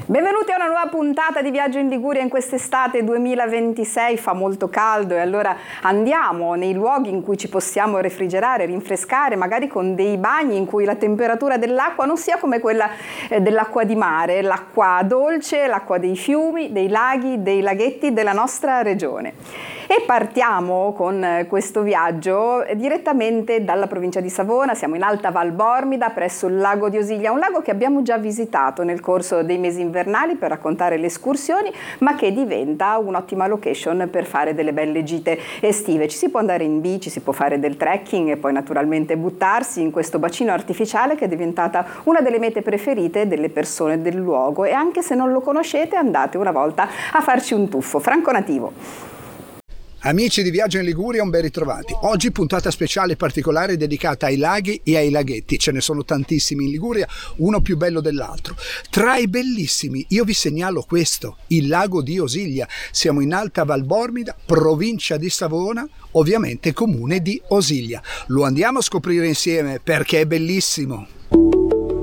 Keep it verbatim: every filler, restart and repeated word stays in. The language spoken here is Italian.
Benvenuti a una nuova puntata di Viaggio in Liguria in quest'estate duemilaventisei, fa molto caldo e allora andiamo nei luoghi in cui ci possiamo refrigerare, rinfrescare, magari con dei bagni in cui la temperatura dell'acqua non sia come quella eh, dell'acqua di mare, l'acqua dolce, l'acqua dei fiumi, dei laghi, dei laghetti della nostra regione. E partiamo con questo viaggio direttamente dalla provincia di Savona, siamo in Alta Val Bormida presso il lago di Osiglia, un lago che abbiamo già visitato nel corso dei mesi invernali per raccontare le escursioni, ma che diventa un'ottima location per fare delle belle gite estive. Ci si può andare in bici, si può fare del trekking e poi naturalmente buttarsi in questo bacino artificiale che è diventata una delle mete preferite delle persone del luogo, e anche se non lo conoscete andate una volta a farci un tuffo. Franco Nativo. Amici di Viaggio in Liguria, un ben ritrovati. Oggi puntata speciale particolare dedicata ai laghi e ai laghetti. Ce ne sono tantissimi in Liguria, uno più bello dell'altro. Tra i bellissimi io vi segnalo questo, il lago di Osiglia. Siamo in Alta Val Bormida, provincia di Savona, ovviamente comune di Osiglia. Lo andiamo a scoprire insieme perché è bellissimo.